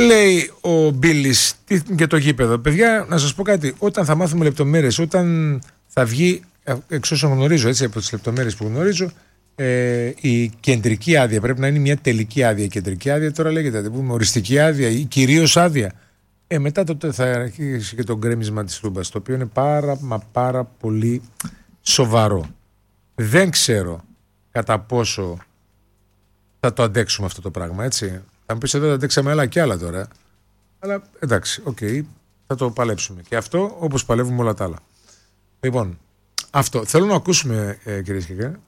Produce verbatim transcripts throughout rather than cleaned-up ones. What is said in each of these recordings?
Λέει ο Μπίλης και το γήπεδο. Παιδιά, να σας πω κάτι. Όταν θα μάθουμε λεπτομέρειες, όταν θα βγει, εξ όσων γνωρίζω, έτσι, από τις λεπτομέρειες που γνωρίζω, ε, η κεντρική άδεια πρέπει να είναι μια τελική άδεια. Η κεντρική άδεια τώρα λέγεται, δεν πούμε, οριστική άδεια ή κυρίως άδεια. Ε, μετά τότε θα αρχίσει και το γκρέμισμα της Τούμπας, το οποίο είναι πάρα μα πάρα πολύ σοβαρό. Δεν ξέρω κατά πόσο θα το αντέξουμε αυτό το πράγμα, έτσι. Θα μου πεις εδώ, θα αντέξαμε άλλα και άλλα τώρα. Αλλά εντάξει, οκ, okay, θα το παλέψουμε. Και αυτό όπως παλεύουμε όλα τα άλλα. Λοιπόν, αυτό. Θέλω να ακούσουμε, ε, κυρίες και κύριοι.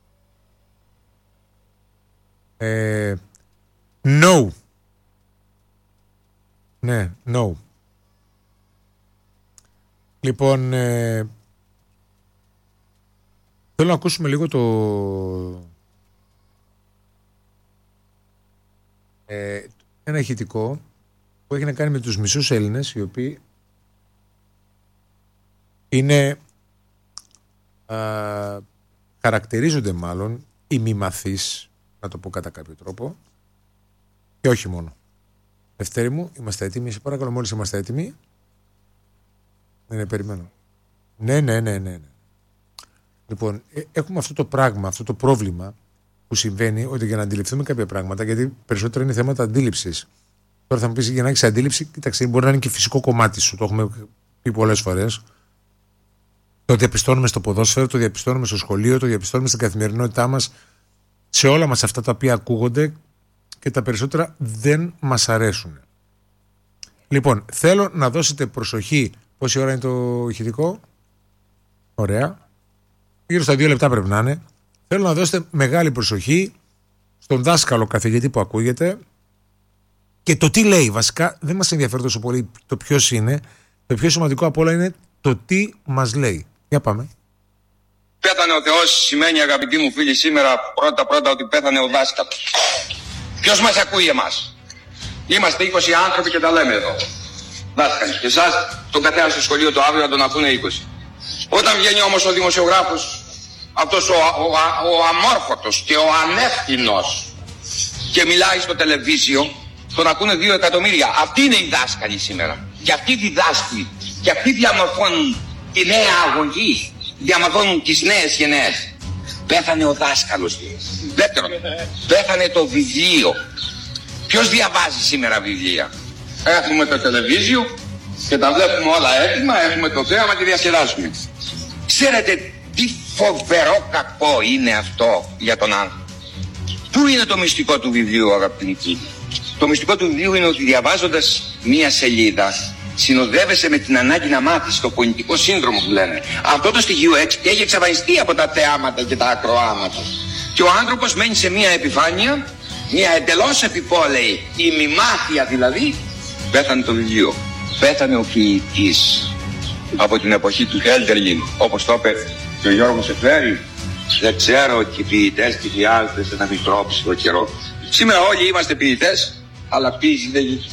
Ε, no. Ναι, no. Λοιπόν, ε, θέλω να ακούσουμε λίγο το... Ε, ένα ηχητικό που έχει να κάνει με τους μισούς Έλληνες, οι οποίοι είναι, α, χαρακτηρίζονται μάλλον ημιμαθείς, να το πω κατά κάποιο τρόπο, και όχι μόνο. Δευτέρη μου, είμαστε έτοιμοι, σε παρακαλώ, μόλις είμαστε έτοιμοι. Ναι, ναι, περιμένω. Ναι, ναι, ναι, ναι, ναι. Λοιπόν, ε, έχουμε αυτό το πράγμα, αυτό το πρόβλημα που συμβαίνει, ότι για να αντιληφθούμε κάποια πράγματα, γιατί περισσότερο είναι θέματα αντίληψης. Τώρα θα μου πεις, για να έχεις αντίληψη, κοίταξε, μπορεί να είναι και φυσικό κομμάτι σου. Το έχουμε πει πολλές φορές. Το διαπιστώνουμε στο ποδόσφαιρο, το διαπιστώνουμε στο σχολείο, το διαπιστώνουμε στην καθημερινότητά μας, σε όλα μας αυτά τα οποία ακούγονται και τα περισσότερα δεν μας αρέσουν. Λοιπόν, θέλω να δώσετε προσοχή. Πόση ώρα είναι το ηχητικό? Ωραία. Γύρω στα δύο λεπτά πρέπει να είναι. Θέλω να δώσετε μεγάλη προσοχή στον δάσκαλο καθηγητή που ακούγεται και το τι λέει. Βασικά δεν μας ενδιαφέρει τόσο πολύ το ποιος είναι. Το πιο σημαντικό απ' όλα είναι το τι μας λέει. Για πάμε. Πέθανε ο Θεός σημαίνει, αγαπητοί μου φίλοι, σήμερα πρώτα πρώτα ότι πέθανε ο δάσκαλος. Ποιος μας ακούει εμάς? Είμαστε είκοσι άνθρωποι και τα λέμε εδώ. Δάσκαλοι. Και εσάς τον καθένα στο σχολείο το αύριο να τον ακούνε είκοσι. Όταν βγαίνει όμως ο δημοσιογράφος, αυτός ο, ο, ο, ο αμόρφωτος και ο ανεύθυνος, και μιλάει στο τηλεβίζιο, τον ακούνε δύο εκατομμύρια. Αυτοί είναι οι δάσκαλοι σήμερα. Και αυτοί διδάσκουν. Και αυτοί διαμορφώνουν τη νέα αγωγή. Διαμορφώνουν τις νέες γενναίες. Πέθανε ο δάσκαλος. Δεύτερον, πέθανε το βιβλίο. Ποιος διαβάζει σήμερα βιβλία? Έχουμε το τηλεβίζιο και τα βλέπουμε όλα έτοιμα, έχουμε το θέαμα και διασκεδάζουμε. Ξέρετε τι φοβερό κακό είναι αυτό για τον άνθρωπο? Πού είναι το μυστικό του βιβλίου, αγαπητοί? Το μυστικό του βιβλίου είναι ότι διαβάζοντας μία σελίδα συνοδεύεσαι με την ανάγκη να μάθεις, το πολιτικό σύνδρομο που λένε. Αυτό το στοιχείο έχει εξαφανιστεί από τα θεάματα και τα ακροάματα. Και ο άνθρωπος μένει σε μία επιφάνεια, μία εντελώς επιπόλαιη ημιμάθεια δηλαδή. Πέθανε το βιβλίο. Πέθανε ο ποιητής. Από την εποχή του Χέλτερλιν, όπως το είπε και ο Γιώργος Εφέρη, δεν ξέρω ότι οι ποιητές τι χρειάζονται σε ένα μικρό ψηλό καιρό. Σήμερα όλοι είμαστε ποιητές, αλλά ποιητής δεν γίνεται.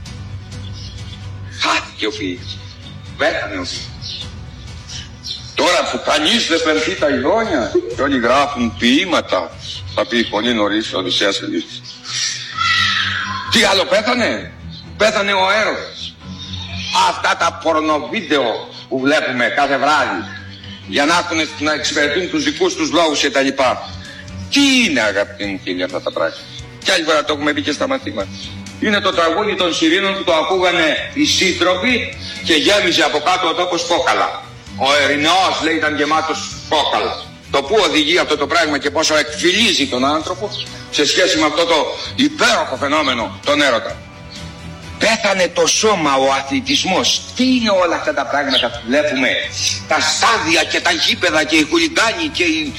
Χάθηκε ο ποιητής. Πέθανε ο ποιητής. Τώρα που κανείς δεν πενθεί τα ειδόνια και όλοι γράφουν ποίηματα, θα πει πολύ νωρίς ο Οδυσσέας Ελίης. Τι άλλο πέθανε? Πέθανε ο έρωτας. Αυτά τα πορνοβίδεο που βλέπουμε κάθε βράδυ για να, έχουν, να εξυπηρετούν τους δικούς τους λόγους και τα λοιπά. Τι είναι, αγαπητοί μου φίλοι, αυτά τα πράγματα? Κι άλλη φορά το έχουμε πει και στα μαθήματα. Είναι το τραγούδι των Σιρήνων που το ακούγανε οι σύντροφοι και γέμιζε από κάτω ο τόπος κόκαλα. Ο Ερηνεός, λέει, ήταν γεμάτος κόκαλα. Το που οδηγεί αυτό το πράγμα και πόσο εκφυλίζει τον άνθρωπο σε σχέση με αυτό το υπέροχο φαινόμενο, τον έρωτα. Πέθανε το σώμα, ο αθλητισμός. Τι είναι όλα αυτά τα πράγματα που βλέπουμε? Τα στάδια και τα γήπεδα και οι χουλιγκάνοι και οι...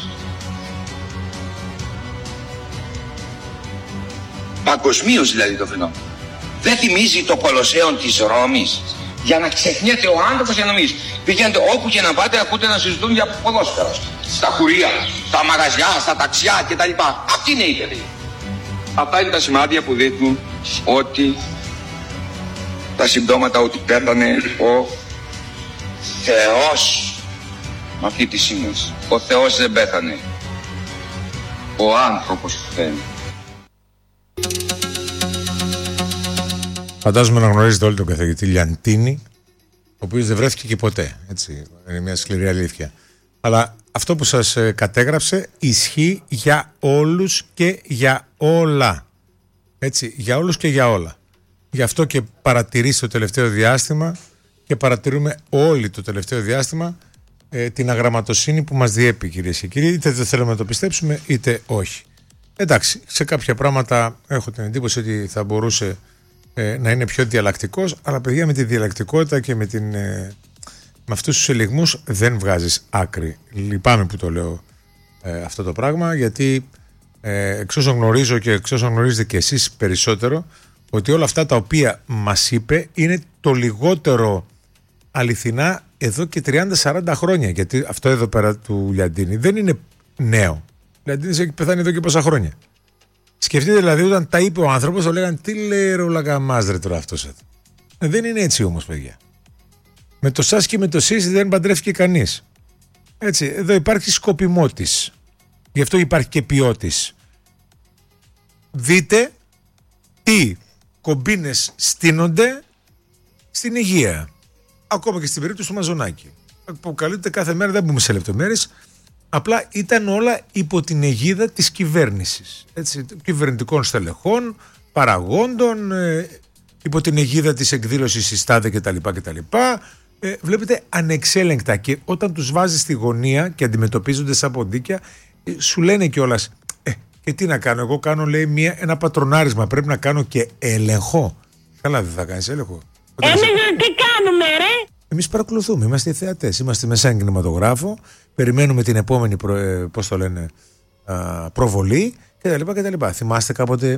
Παγκοσμίως δηλαδή το φαινόμενο. Δεν θυμίζει το Κολοσσέον της Ρώμης? Για να ξεχνιέται ο άνθρωπος για να νομίζει. Πηγαίνετε όπου και να πάτε, ακούτε να συζητούν για ποδόσφαιρα. Στα χουρία, στα μαγαζιά, στα ταξιά κτλ. Αυτή είναι η παιδεία. Αυτά είναι τα σημάδια που δείχνουν ότι τα συμπτώματα ότι πέθανε ο Θεός. Με αυτή τη σύμβαση. Ο Θεός δεν πέθανε. Ο άνθρωπος πέθανε. Φαντάζομαι να γνωρίζετε όλοι τον καθηγητή Λιαντίνη, ο οποίος δεν βρέθηκε και ποτέ. Έτσι, είναι μια σκληρή αλήθεια. Αλλά αυτό που σας κατέγραψε ισχύει για όλους και για όλα. Έτσι, για όλους και για όλα. Γι' αυτό και παρατηρήσει το τελευταίο διάστημα και παρατηρούμε όλοι το τελευταίο διάστημα ε, την αγραμματοσύνη που μας διέπει, κυρίες και κύριοι. Είτε δεν θέλουμε να το πιστέψουμε είτε όχι. Εντάξει, σε κάποια πράγματα έχω την εντύπωση ότι θα μπορούσε ε, να είναι πιο διαλλακτικός, αλλά παιδιά, με τη διαλλακτικότητα και με, την, ε, με αυτούς τους ελιγμούς δεν βγάζεις άκρη. Λυπάμαι που το λέω ε, αυτό το πράγμα, γιατί ε, εξ όσων γνωρίζω και εξ όσων γνωρίζετε και εσείς περισσότερο, ότι όλα αυτά τα οποία μας είπε είναι το λιγότερο αληθινά εδώ και τριάντα σαράντα χρόνια. Γιατί αυτό εδώ πέρα του Λιαντίνη δεν είναι νέο. Ο Λιαντίνης έχει πεθάνει εδώ και πόσα χρόνια. Σκεφτείτε δηλαδή, όταν τα είπε ο άνθρωπος, το λέγανε τι λέει ρε ουλακαμάς ρε τώρα αυτός εδώ. Δεν είναι έτσι όμως, παιδιά. Με το σας και με το σεις δεν παντρεύτηκε κανείς. Έτσι, εδώ υπάρχει σκοπιμότης. Γι' αυτό υπάρχει και ποιότης. Δείτε τι κομπίνες στείνονται στην υγεία. Ακόμα και στην περίπτωση του Μαζονάκη. Αποκαλύπτεται κάθε μέρα, δεν μπούμε σε λεπτομέρειες. Απλά ήταν όλα υπό την αιγίδα της κυβέρνησης. Έτσι, κυβερνητικών στελεχών, παραγόντων, ε, υπό την αιγίδα της εκδήλωσης της ΤΑΔΕ κτλ. κτλ. Ε, βλέπετε ανεξέλεγκτα, και όταν τους βάζεις στη γωνία και αντιμετωπίζονται σαν ποντίκια, ε, σου λένε κιόλας, ε, και τι να κάνω, εγώ κάνω λέει μια, ένα πατρονάρισμα, πρέπει να κάνω και έλεγχο. Καλά, δεν θα κάνεις έλεγχο. Εμείς τι κάνουμε ρε? Εμείς παρακολουθούμε, είμαστε οι θεατές, είμαστε μέσα εν κινηματογράφο, περιμένουμε την επόμενη προ, ε, πώς το λένε, α, προβολή κτλ. κτλ. Θυμάστε κάποτε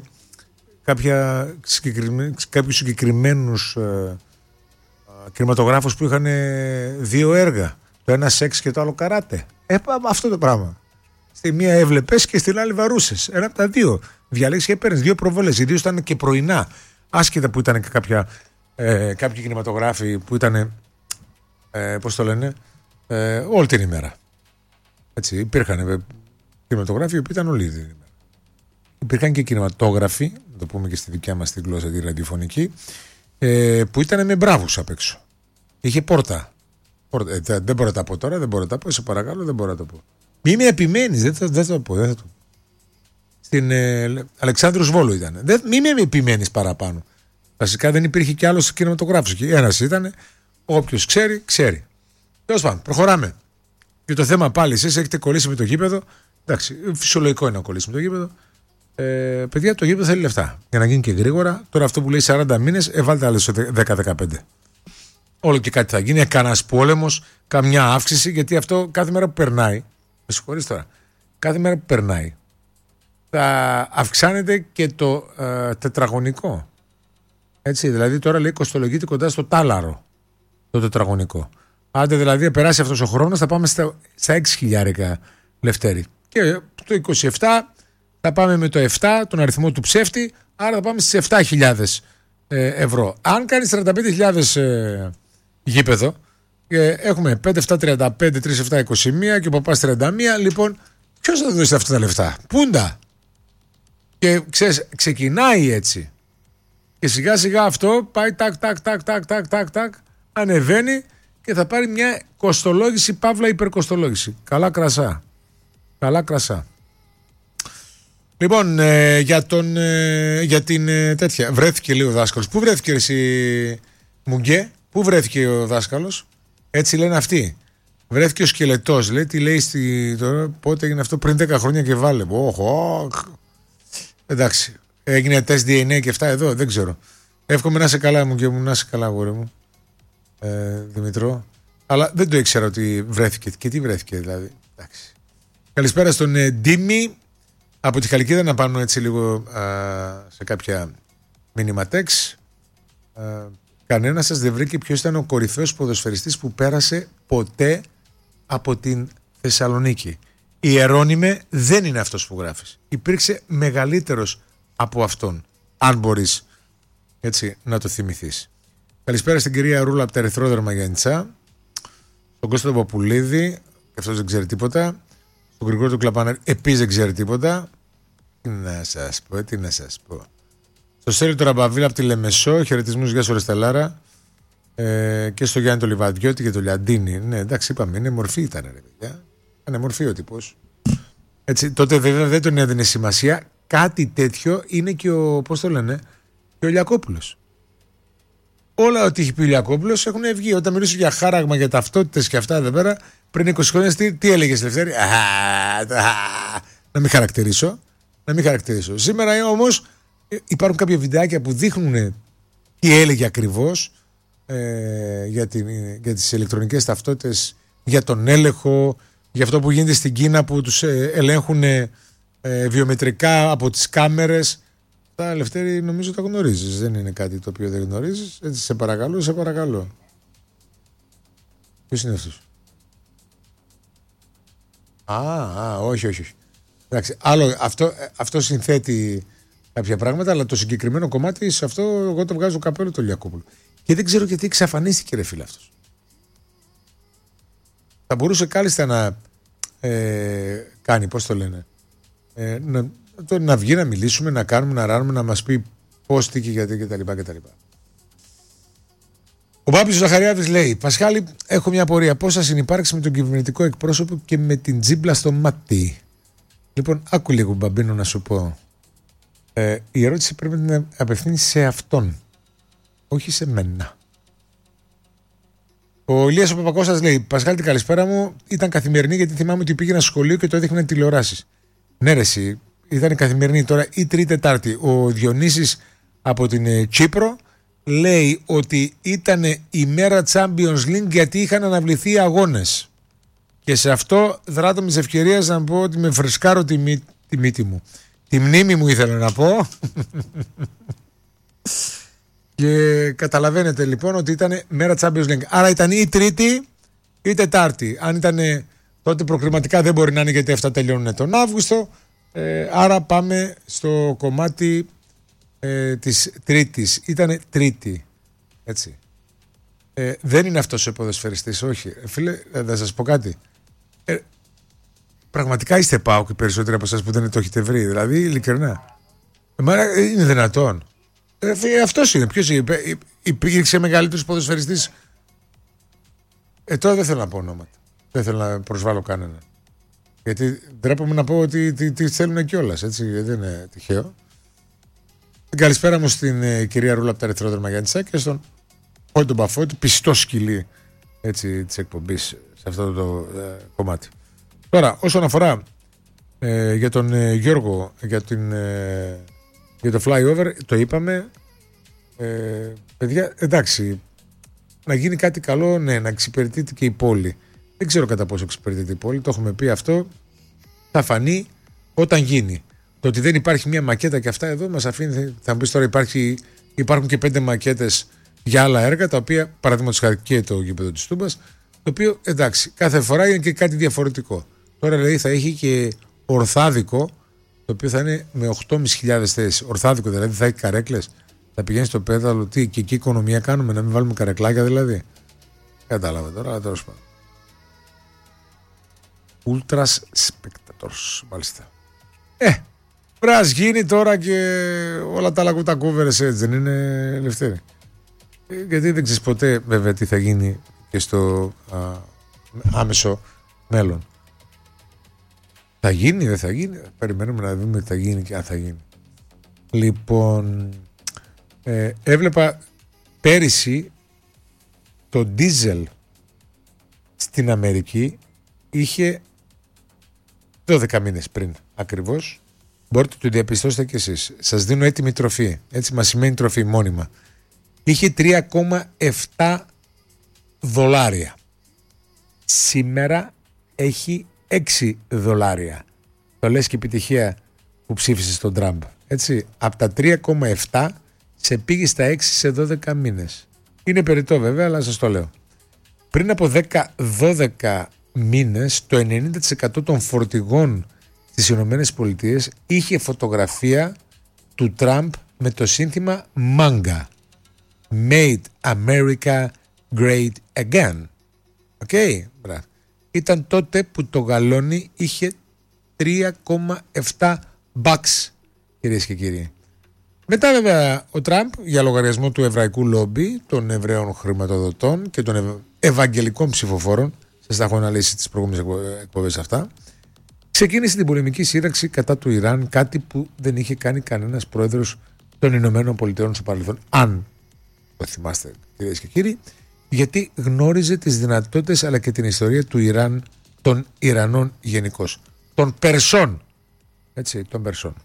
κάποια συγκεκριμέ, κάποιους συγκεκριμένους ε, κινηματογράφους που είχαν δύο έργα, το ένα σεξ και το άλλο καράτε. Ε, αυτό το πράγμα. Στη μία έβλεπες και στην άλλη βαρούσες. Ένα από τα δύο. Διαλέξεις και παίρνεις δύο προβολές. Οι δύο ήταν και πρωινά. Άσχετα που ήταν και κάποια, ε, κάποιοι κινηματογράφοι που ήταν, ε, πώς το λένε, ε, όλη την ημέρα. Έτσι, υπήρχαν κινηματογράφοι που ήταν όλη την ημέρα. Υπήρχαν και κινηματόγραφοι, να το πούμε και στη δικιά μας τη γλώσσα τη ραδιοφωνική, ε, που ήταν με μπράβους απ' έξω. Είχε πόρτα. πόρτα. Ε, δεν μπορώ να τα πω τώρα, δεν μπορώ να τα πω, σε παρακαλώ, δεν μπορώ να το πω. Μη με επιμένεις, δεν θα, δεν θα το πω. Δεν θα το πω. Στην ε, Αλεξάνδρου Βόλου ήταν. Δεν, μη με επιμένεις παραπάνω. Βασικά δεν υπήρχε κι άλλος κινηματογράφος. Ένας ήταν, όποιος ξέρει, ξέρει. Τέλος πάντων, προχωράμε. Για το θέμα πάλι, εσείς έχετε κολλήσει με το γήπεδο. Εντάξει, φυσιολογικό είναι να κολλήσει με το γήπεδο. Ε, παιδιά, το γήπεδο θέλει λεφτά. Για να γίνει και γρήγορα. Τώρα αυτό που λέει σαράντα μήνες, ε, βάλτε άλλες δέκα δεκαπέντε. Όλο και κάτι θα γίνει. Κανένας πόλεμος, καμιά αύξηση, γιατί αυτό κάθε μέρα που περνάει. Με συγχωρείς τώρα. Κάθε μέρα που περνάει θα αυξάνεται και το ε, τετραγωνικό. Έτσι, δηλαδή τώρα λέει κοστολογείται κοντά στο τάλαρο το τετραγωνικό. Άντε δηλαδή περάσει αυτός ο χρόνος, θα πάμε στα, στα έξι χιλιάρικα Λευτέρη. Και το είκοσι επτά θα πάμε με το επτά, τον αριθμό του ψεύτη, άρα θα πάμε στις επτά χιλιάδες ε, ευρώ. Αν κάνεις τριάντα πέντε χιλιάδες ε, γήπεδο, ε, έχουμε πέντε επτά τριάντα πέντε, τρία επτά είκοσι ένα και ο παπάς τριάντα ένα, λοιπόν, ποιος θα δώσει αυτά τα λεφτά? Πούντα. Και ξέρεις, ξεκινάει έτσι. Και σιγά σιγά αυτό πάει τάκ τάκ τάκ τάκ τάκ τάκ τάκ, ανεβαίνει και θα πάρει μια κοστολόγηση, παύλα υπερκοστολόγηση. Καλά κρασά. Καλά κρασά. Λοιπόν, ε, για, τον, ε, για την ε, τέτοια, βρέθηκε λίγο ο δάσκαλος. Πού βρέθηκε εσύ Μουγκέ? Πού βρέθηκε ο δάσκαλος? Έτσι λένε αυτοί. Βρέθηκε ο σκελετός. Λέει, τι λέει στη, τώρα, πότε έγινε αυτό? Πριν δέκα χρόνια και βάλε. Όχ, όχ. Εντάξει. Έγινε τεστ ντι εν έι και αυτά εδώ, δεν ξέρω. Εύχομαι να είσαι καλά μου και μου, να είσαι καλά αγόρι μου, ε, Δημητρό. Αλλά δεν το ήξερα ότι βρέθηκε. Και τι βρέθηκε δηλαδή? Εντάξει. Καλησπέρα στον ε, Ντίμη από τη Χαλκίδα, να πάνω έτσι λίγο α, σε κάποια μηνυματέξ. Κανένας σας δεν βρήκε ποιος ήταν ο κορυφαίος ποδοσφαιριστής που πέρασε ποτέ από την Θεσσαλονίκη. Η Ερώνυμε δεν είναι αυτός που γράφεις. Υπήρξε μεγαλύτερος από αυτόν, αν μπορείς έτσι να το θυμηθείς. Καλησπέρα στην κυρία Ρούλα από τα Ερυθρόδερμα Γιάννητσά, στον Κώστα τον Παπουλίδη, αυτός δεν ξέρει τίποτα, στον Γρηγόρη του Κλαπανάρη επίσης δεν ξέρει τίποτα. Τι να σας πω, τι να σας πω. Στο Στέλιο του Ραμπαβίλα από τη Λεμεσό, χαιρετισμούς, γεια σου ρε Στελάρα. Ε, και στο Γιάννη το Λιβαδιώτη και το Λιαντίνη. Ναι, εντάξει, είπαμε, είναι μορφή ήταν, ρε παιδιά. Ήταν μορφή ο τύπος. Έτσι, τότε βέβαια δεν τον έδινε σημασία. Κάτι τέτοιο είναι και ο, πώς το λένε, και ο Λιακόπουλος. Όλα ό,τι έχει πει ο Λιακόπουλος έχουν βγει. Όταν μιλούσε για χάραγμα, για ταυτότητες και αυτά εδώ πέρα, πριν είκοσι χρόνια, τι, τι έλεγες, Λευτέρη? Να μην χαρακτηρίσω. Να μην χαρακτηρίσω. Σήμερα όμως υπάρχουν κάποια βιντεάκια που δείχνουν τι έλεγε ακριβώς ε, για, την, για τις ηλεκτρονικές ταυτότητες, για τον έλεγχο, για αυτό που γίνεται στην Κίνα που τους ε, ελέγχουν ε, βιομετρικά από τις κάμερες. Τα Λευτέρη νομίζω τα γνωρίζεις. Δεν είναι κάτι το οποίο δεν γνωρίζεις. Έτσι, σε παρακαλώ, σε παρακαλώ. Ποιος είναι αυτός? Α, α όχι, όχι, όχι. Εντάξει, άλλο, αυτό, αυτό συνθέτει κάποια πράγματα, αλλά το συγκεκριμένο κομμάτι, σε αυτό εγώ το βγάζω καπέλο το Λιακόπουλο. Και δεν ξέρω γιατί εξαφανίστηκε, ρε φίλε, αυτός. Θα μπορούσε κάλλιστα να ε, κάνει, πώς το λένε, ε, να, το, να βγει να μιλήσουμε, να κάνουμε, να ράνουμε, να μας πει πώς, τι και γιατί κτλ. Ο Μπάμπης Ζαχαριάδης λέει: Πασχάλη, έχω μια απορία. Πώς θα συνυπάρξει με τον κυβερνητικό εκπρόσωπο και με την τζίμπλα στο μάτι? Λοιπόν, άκου λίγο, Μπαμπίνο, να σου πω. Ε, η ερώτηση πρέπει να απευθύνει σε αυτόν, όχι σε μένα. Ο Ηλίας ο Παπακώστας λέει: Πασχάλη, την καλησπέρα μου. Ήταν καθημερινή, γιατί θυμάμαι ότι πήγαινα σχολείο και το έδειχναν τηλεοράσεις. Ναι, ρε, εσύ, ήταν καθημερινή τώρα ή Τρίτη Τετάρτη. Ο Διονύσης από την ε, Κύπρο λέει ότι ήταν η μέρα Champions League γιατί είχαν αναβληθεί οι αγώνες. Και σε αυτό δράτω με τις ευκαιρίες να πω ότι με φρεσκάρω τη, μύ, τη μύτη μου. Τη μνήμη μου ήθελα να πω. Και καταλαβαίνετε λοιπόν ότι ήταν μέρα Champions League. Άρα ήταν ή Τρίτη ή Τετάρτη. Αν ήταν τότε προκριματικά δεν μπορεί να είναι, γιατί αυτά τελειώνουν τον Αύγουστο. Ε, άρα πάμε στο κομμάτι ε, της Τρίτης. Ήτανε Τρίτη. Έτσι. Ε, δεν είναι αυτός ο ποδοσφαιριστής, όχι. Φίλε, θα σας πω κάτι. Ε, πραγματικά είστε ΠΑΟΚ οι περισσότεροι από εσάς που δεν το έχετε βρει. Δηλαδή, ειλικρινά. Εμένα είναι δυνατόν. Ε, αυτός είναι. Ποιος είπε? Υπήρξε μεγαλύτερος ποδοσφαιριστής? Ε, τώρα δεν θέλω να πω ονόματα. Δεν θέλω να προσβάλλω κανέναν. Γιατί ντρέπομαι να πω ότι τι, τι θέλουν κιόλας. Έτσι, δεν είναι τυχαίο. Την καλησπέρα μου στην ε, κυρία Ρούλα από τα Ερυθρόδρομα Γιάννητσά και στον Πόη τον Παφώτη, πιστό σκυλί της εκπομπής σε αυτό το ε, κομμάτι. Τώρα, όσον αφορά ε, για τον ε, Γιώργο, για, την, ε, για το flyover, το είπαμε. Ε, παιδιά, εντάξει, να γίνει κάτι καλό, ναι, να εξυπηρετείται και η πόλη. Δεν ξέρω κατά πόσο εξυπηρετείται η πόλη, το έχουμε πει αυτό. Θα φανεί όταν γίνει. Το ότι δεν υπάρχει μια μακέτα και αυτά εδώ μας αφήνει. Θα μου πεις τώρα, υπάρχει, υπάρχουν και πέντε μακέτες για άλλα έργα, τα οποία, παραδείγματος χάρη και το γήπεδο της Τούμπας, το οποίο εντάξει, κάθε φορά είναι και κάτι διαφορετικό. Τώρα δηλαδή θα έχει και ορθάδικο, το οποίο θα είναι με οκτώ χιλιάδες πεντακόσιες θέσεις. Ορθάδικο δηλαδή, θα έχει καρέκλες. Θα πηγαίνει στο πέδαλο, τι, και εκεί οικονομία κάνουμε, να μην βάλουμε καρεκλάκια δηλαδή. Κατάλαβα τώρα, αλλά τέλος πάντων. Ultras Spectators, μάλιστα. Ε, πρέπει να γίνει τώρα και όλα τα άλλα κουτακούβερες, έτσι δεν είναι, Λευτέρη? Ε, γιατί δεν ξέρεις ποτέ βέβαια τι θα γίνει και στο α, άμεσο μέλλον. Θα γίνει, δεν θα γίνει? Περιμένουμε να δούμε τι θα γίνει και αν θα γίνει. Λοιπόν, ε, έβλεπα πέρυσι το ντίζελ στην Αμερική είχε δώδεκα μήνες πριν ακριβώς. Μπορείτε να το διαπιστώσετε κι εσείς. Σας δίνω έτοιμη τροφή. Έτσι μας σημαίνει τροφή μόνιμα. Είχε τρία κόμμα επτά δολάρια. Σήμερα έχει έξι δολάρια. Το λες και επιτυχία που ψήφισε στον Τραμπ. Έτσι, από τα τρία κόμμα επτά σε πήγε στα έξι σε δώδεκα μήνες. Είναι περιττό βέβαια, αλλά σας το λέω. Πριν από δέκα δώδεκα μήνες, το ενενήντα τοις εκατό των φορτηγών στις Ηνωμένες Πολιτείες είχε φωτογραφία του Τραμπ με το σύνθημα μάγκα. Made America Great Again. Οκ, okay? Ήταν τότε που το γαλόνι είχε τρία κόμμα επτά bucks, κυρίες και κύριοι. Μετά βέβαια ο Τραμπ για λογαριασμό του εβραϊκού λόμπι, των Εβραίων χρηματοδοτών και των ευ... ευαγγελικών ψηφοφόρων, σας τα έχω αναλύσει τις προηγούμενες εκπομπές αυτά, ξεκίνησε την πολεμική σύραξη κατά του Ιράν, κάτι που δεν είχε κάνει κανένας πρόεδρος των Ηνωμένων Πολιτειών στο παρελθόν, αν το θυμάστε κυρίες και κύριοι, γιατί γνώριζε τις δυνατότητες αλλά και την ιστορία του Ιράν, των Ιρανών γενικώς, των Περσών, έτσι, των Περσών.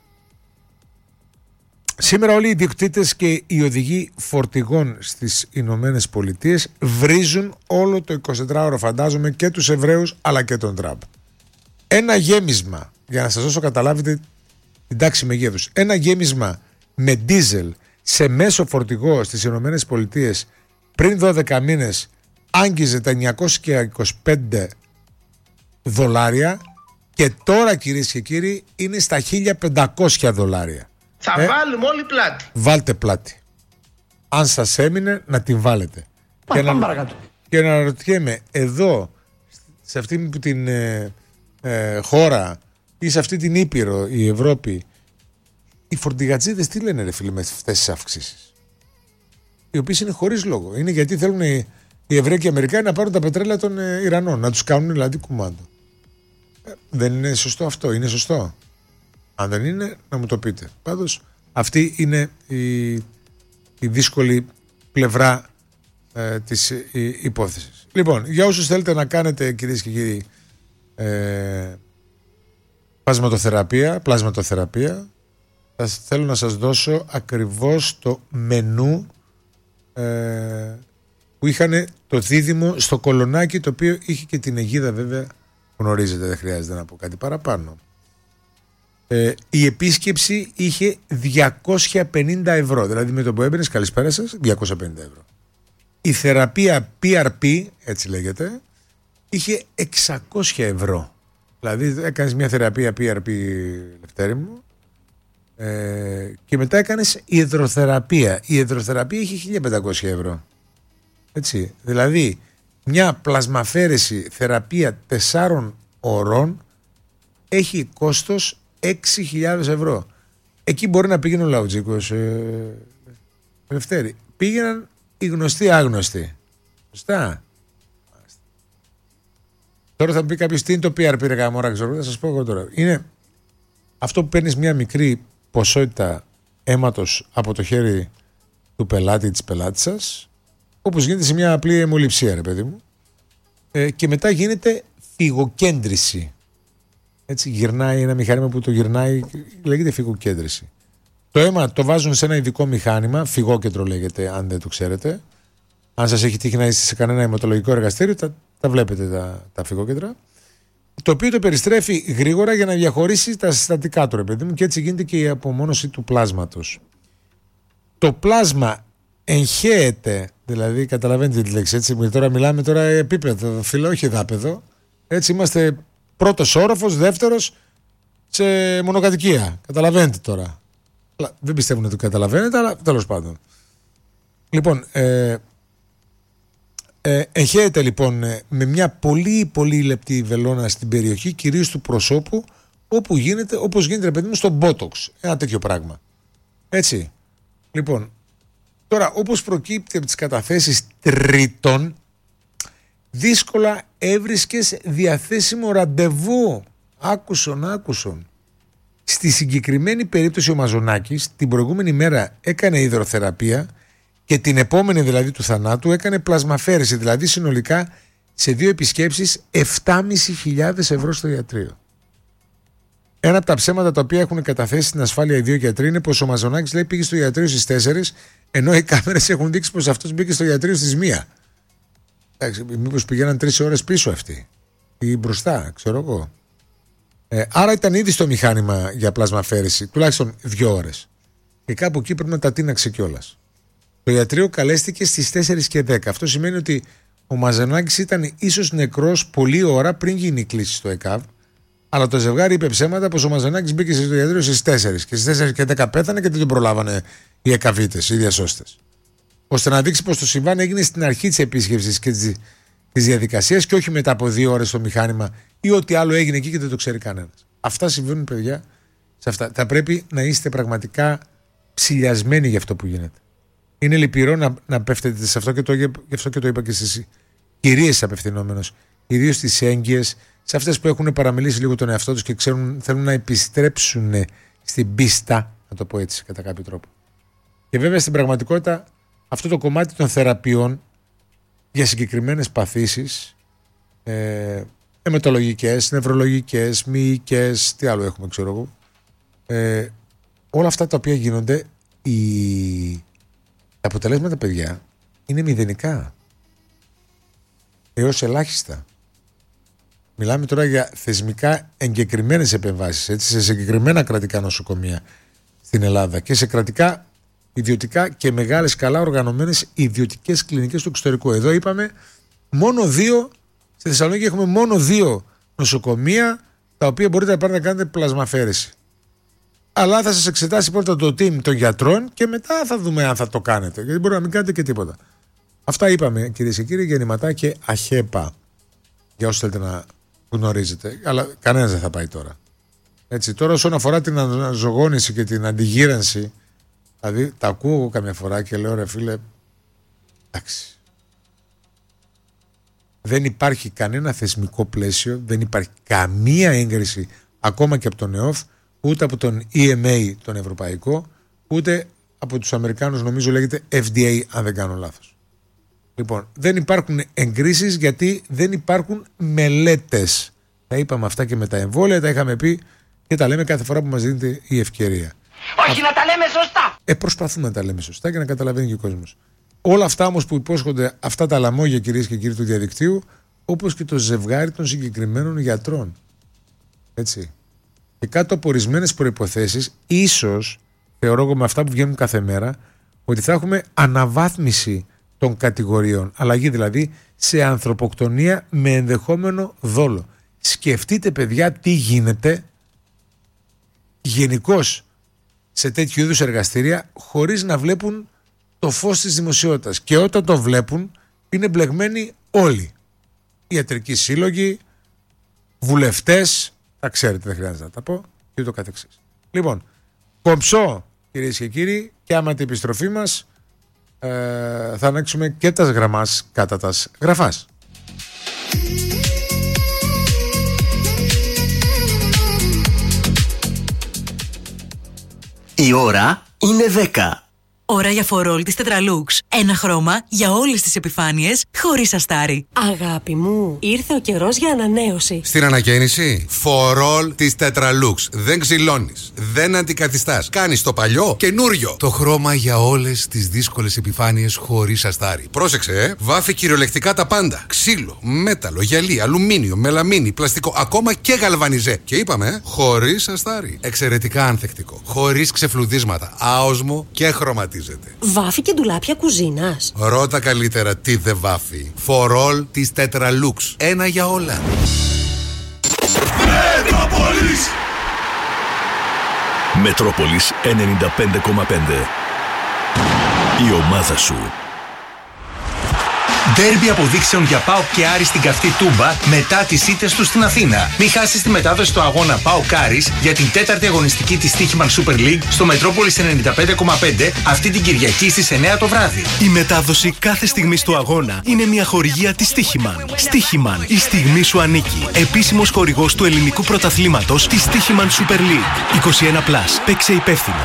Σήμερα όλοι οι ιδιοκτήτες και οι οδηγοί φορτηγών στις Ηνωμένες Πολιτείες βρίζουν όλο το εικοσιτετράωρο, φαντάζομαι, και τους Εβραίους αλλά και τον Τραμπ. Ένα γέμισμα, για να σας δώσω καταλάβετε την τάξη μεγέθους, ένα γέμισμα με ντίζελ σε μέσο φορτηγό στις Ηνωμένες Πολιτείες πριν δώδεκα μήνες άγγιζε τα εννιακόσια είκοσι πέντε δολάρια και τώρα, κυρίες και κύριοι, είναι στα χίλια πεντακόσια δολάρια. Θα ε, βάλουμε όλοι πλάτη. Βάλτε πλάτη. Αν σας έμεινε, να την βάλετε. Πα, και, πάμε να, παρακάτω. και να ρωτιέμαι, εδώ, σε αυτή την ε, ε, χώρα ή σε αυτή την Ήπειρο, η Ευρώπη, οι φορτηγατζίδες τι λένε, ρε φίλοι, με αυτές τις αυξήσεις? Οι οποίες είναι χωρίς λόγο. Είναι γιατί θέλουν οι, οι Εβραίοι και οι Αμερικάνοι να πάρουν τα πετρέλαια των ε, Ιρανών, να τους κάνουν δηλαδή κουμάντο. Ε, δεν είναι σωστό αυτό? Είναι σωστό? Αν δεν είναι, να μου το πείτε. Πάντως, αυτή είναι η, η δύσκολη πλευρά ε, της η, υπόθεσης. Λοιπόν, για όσους θέλετε να κάνετε, κυρίες και κύριοι, ε, πλασματοθεραπεία, πλασματοθεραπεία, θα θέλω να σας δώσω ακριβώς το μενού ε, που είχαν το δίδυμο στο Κολονάκι, το οποίο είχε και την αιγίδα, βέβαια, γνωρίζετε, δεν χρειάζεται να πω κάτι παραπάνω. Ε, η επίσκεψη είχε διακόσια πενήντα ευρώ, δηλαδή με το που έμπαινες, καλησπέρα σας, διακόσια πενήντα ευρώ. Η θεραπεία πι αρ πι, έτσι λέγεται, είχε εξακόσια ευρώ. Δηλαδή έκανες μια θεραπεία πι αρ πι, Λευτέρη μου, ε, και μετά έκανες υδροθεραπεία. Η υδροθεραπεία είχε χίλια πεντακόσια ευρώ. Έτσι, δηλαδή μια πλασμαφέρεση θεραπεία τεσσάρων ωρών έχει κόστος έξι χιλιάδες ευρώ. Εκεί μπορεί να πήγαινε ο Λαουτζίκος, ε, Λευτέρη. Πήγαιναν οι γνωστοί άγνωστοι. Σωστά. Τώρα θα μου πει κάποιος τι είναι το πι αρ πι, ρε γαμόρα, ξέρω, θα σας πω εγώ τώρα. Είναι αυτό που παίρνεις μια μικρή ποσότητα αίματος από το χέρι του πελάτη ή της πελάτης σας, όπως γίνεται σε μια απλή αιμοληψία, ρε παιδί μου, ε, και μετά γίνεται φυγοκέντρηση. Έτσι γυρνάει ένα μηχάνημα που το γυρνάει, λέγεται φυγοκέντρηση. Το αίμα το βάζουν σε ένα ειδικό μηχάνημα, φυγόκεντρο λέγεται, αν δεν το ξέρετε. Αν σας έχει τύχει να είστε σε κανένα αιματολογικό εργαστήριο, τα, τα βλέπετε τα, τα φυγόκεντρα. Το οποίο το περιστρέφει γρήγορα για να διαχωρίσει τα συστατικά του, ρε παιδί μου, και έτσι γίνεται και η απομόνωση του πλάσματος. Το πλάσμα εγχέεται, δηλαδή καταλαβαίνετε τη λέξη, έτσι, τώρα μιλάμε τώρα επίπεδο, φίλε, όχι δάπεδο. Έτσι είμαστε πρώτος όροφος, δεύτερος σε μονοκατοικία. Καταλαβαίνετε τώρα. Δεν πιστεύουν ότι το καταλαβαίνετε, αλλά τέλος πάντων. Λοιπόν, ε, ε, εγχέεται λοιπόν ε, με μια πολύ πολύ λεπτή βελόνα στην περιοχή, κυρίως του προσώπου, όπου γίνεται, όπως γίνεται, ρε παιδί μου, στο Botox. Ένα τέτοιο πράγμα. Έτσι. Λοιπόν, τώρα όπως προκύπτει από τις καταθέσεις τρίτων, δύσκολα έβρισκες διαθέσιμο ραντεβού. Άκουσον, άκουσον. Στη συγκεκριμένη περίπτωση ο Μαζονάκης την προηγούμενη μέρα έκανε υδροθεραπεία και την επόμενη, δηλαδή του θανάτου, έκανε πλασμαφέρεση, δηλαδή συνολικά σε δύο επισκέψεις επτά χιλιάδες πεντακόσια ευρώ στο ιατρείο. Ένα από τα ψέματα τα οποία έχουν καταθέσει στην ασφάλεια οι δύο γιατροί είναι πως ο Μαζονάκης, λέει, πήγε στο ιατρείο στις τέσσερις, ενώ οι κάμερες έχουν δείξει πως αυτός μπήκε στο ιατρείο στις μία. Εντάξει, μήπως πηγαίναν τρεις ώρες πίσω αυτοί ή μπροστά, ξέρω εγώ. Ε, άρα ήταν ήδη στο μηχάνημα για πλασμαφέρεση τουλάχιστον δύο ώρες. Και κάπου εκεί πρέπει να τα τίναξε κιόλας. Το ιατρείο καλέστηκε στις τέσσερις και δέκα. Αυτό σημαίνει ότι ο Μαζονάκης ήταν ίσως νεκρός πολλή ώρα πριν γίνει η κλήση στο ΕΚΑΒ. Αλλά το ζευγάρι είπε ψέματα πως ο Μαζονάκης μπήκε στο ιατρείο στις τέσσερις και στις τέσσερις και δέκα πέθανε και δεν τον προλάβανε οι ΕΚΑΒίτες, οι διασώστες. Ώστε να δείξει πως το συμβάν έγινε στην αρχή της επίσκεψης και της, της διαδικασίας και όχι μετά από δύο ώρες στο μηχάνημα ή ό,τι άλλο έγινε εκεί και δεν το ξέρει κανένας. Αυτά συμβαίνουν, παιδιά. Σε αυτά. Θα πρέπει να είστε πραγματικά ψηλιασμένοι για αυτό που γίνεται. Είναι λυπηρό να, να πέφτετε σε αυτό και το, γι' αυτό και το είπα και στις κυρίες απευθυνόμενος, ιδίως στις έγκυες, σε αυτές που έχουν παραμιλήσει λίγο τον εαυτό τους και ξέρουν, θέλουν να επιστρέψουν στην πίστα, να το πω έτσι κατά κάποιο τρόπο. Και βέβαια στην πραγματικότητα αυτό το κομμάτι των θεραπείων για συγκεκριμένες παθήσεις, ε, αιμετολογικές, νευρολογικές, μυϊκές, τι άλλο έχουμε ξέρω εγώ, ε, όλα αυτά τα οποία γίνονται, οι... τα αποτελέσματα παιδιά είναι μηδενικά έως ελάχιστα. Μιλάμε τώρα για θεσμικά εγκεκριμένες επεμβάσεις, έτσι, σε συγκεκριμένα κρατικά νοσοκομεία στην Ελλάδα και σε κρατικά, ιδιωτικά και μεγάλες καλά οργανωμένες ιδιωτικές κλινικές του εξωτερικού. Εδώ είπαμε μόνο δύο, στη Θεσσαλονίκη έχουμε μόνο δύο νοσοκομεία τα οποία μπορείτε να πάρετε να κάνετε πλασμαφαίρεση. Αλλά θα σας εξετάσει πρώτα το team των γιατρών και μετά θα δούμε αν θα το κάνετε. Γιατί μπορεί να μην κάνετε και τίποτα. Αυτά είπαμε κυρίες και κύριοι, γεννηματά και αχέπα. Για όσους θέλετε να γνωρίζετε. Αλλά κανένας δεν θα πάει τώρα. Έτσι, τώρα όσον αφορά την αναζωογόνηση και την αντιγύρανση, δηλαδή τα ακούω εγώ καμιά φορά και λέω ρε φίλε, εντάξει. Δεν υπάρχει κανένα θεσμικό πλαίσιο, δεν υπάρχει καμία έγκριση ακόμα και από τον ΕΟΦ, ούτε από τον ι εμ έι τον ευρωπαϊκό, ούτε από τους Αμερικάνους, νομίζω λέγεται εφ ντι έι αν δεν κάνω λάθος. Λοιπόν, δεν υπάρχουν εγκρίσεις γιατί δεν υπάρχουν μελέτες. Τα είπαμε αυτά και με τα εμβόλια, τα είχαμε πει και τα λέμε κάθε φορά που μας δίνεται η ευκαιρία. Όχι, Α... να τα λέμε σωστά! Ε, προσπαθούμε να τα λέμε σωστά και να καταλαβαίνει και ο κόσμος. Όλα αυτά όμως που υπόσχονται αυτά τα λαμόγια κυρίες και κύριοι του διαδικτύου, όπως και το ζευγάρι των συγκεκριμένων γιατρών. Έτσι. Και κάτω από ορισμένες προϋποθέσεις, ίσως, θεωρώ εγώ με αυτά που βγαίνουν κάθε μέρα, ότι θα έχουμε αναβάθμιση των κατηγοριών. Αλλαγή δηλαδή σε ανθρωποκτονία με ενδεχόμενο δόλο. Σκεφτείτε παιδιά τι γίνεται γενικώς σε τέτοιου είδους εργαστήρια χωρίς να βλέπουν το φως της δημοσιότητας. Και όταν το βλέπουν είναι μπλεγμένοι όλοι. Ιατρικοί σύλλογοι, βουλευτές, τα ξέρετε, δεν χρειάζεται να τα πω, και ούτω καθεξής. Λοιπόν, κομψό κυρίες και κύριοι, και άμα την επιστροφή μας ε, θα ανοίξουμε και τας γραμμάς κατά τας γραφάς. Η ώρα είναι δέκα. Ώρα για φορόλ της Tetralux. Ένα χρώμα για όλες τις επιφάνειες, χωρίς αστάρι. Αγάπη μου, ήρθε ο καιρός για ανανέωση. Στην ανακαίνιση, φορόλ της Tetralux. Δεν ξυλώνεις, δεν αντικαθιστάς. Κάνεις το παλιό καινούριο. Το χρώμα για όλες τις δύσκολες επιφάνειες, χωρίς αστάρι. Πρόσεξε, ε! Βάφει κυριολεκτικά τα πάντα. Ξύλο, μέταλλο, γυαλί, αλουμίνιο, μελαμίνι, πλαστικό, ακόμα και γαλβανιζέ. Και είπαμε, ε, χωρίς αστάρι. Εξαιρετικά ανθεκτικό. Χωρίς ξεφλουδίσματα. Άοσμο και χρωματισμό. Βάφει και ντουλάπια κουζίνας. Ρώτα καλύτερα τι δεν βάφει. Φορόλ της Tetralux. Ένα για όλα. Μετρόπολης Μετρόπολης ενενήντα πέντε κόμμα πέντε. Η ομάδα σου. Ντέρμπι αποδείξεων για ΠΑΟΚ και Άρη στην καυτή Τούμπα μετά τις ήττες του στην Αθήνα. Μην χάσεις τη μετάδοση του αγώνα ΠΑΟΚ Άρης για την τέταρτη αγωνιστική της Στίχημαν Super League στο Μετρόπολης ενενήντα πέντε κόμμα πέντε αυτή την Κυριακή στις εννιά το βράδυ. Η μετάδοση κάθε στιγμής του αγώνα είναι μια χορηγία της Στίχημαν. Στίχημαν, η στιγμή σου ανήκει. Επίσημος χορηγός του ελληνικού πρωταθλήματος της Στίχημαν Super League. είκοσι ένα συν. Παίξε υπεύθυνα.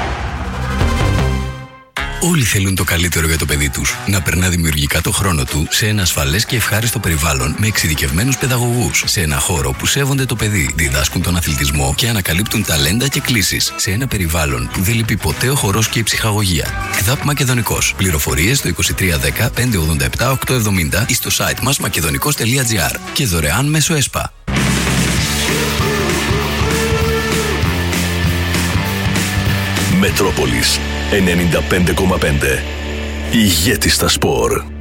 Όλοι θέλουν το καλύτερο για το παιδί τους. Να περνά δημιουργικά το χρόνο του σε ένα ασφαλές και ευχάριστο περιβάλλον με εξειδικευμένους παιδαγωγούς. Σε ένα χώρο που σέβονται το παιδί, διδάσκουν τον αθλητισμό και ανακαλύπτουν ταλέντα και κλήσεις. Σε ένα περιβάλλον που δεν λείπει ποτέ ο χορός και η ψυχαγωγία. ΚΔΑΠ Μακεδονικός. Πληροφορίες στο είκοσι τρία δέκα πεντακόσια ογδόντα επτά οκτακόσια εβδομήντα ή στο site μας μακεδονικός τελεία τζι άρ και δωρεάν μέσω ΕΣΠΑ. Μετρόπολης ενενήντα πέντε κόμμα πέντε. Ηγέτη στα σπορ.